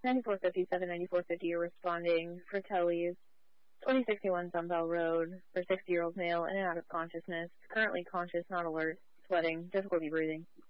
9457, 9450 are responding. Fratelli's 2061 Sunbell Road for 60-year-old male in and out of consciousness. Currently conscious, not alert. Sweating. Difficulty breathing.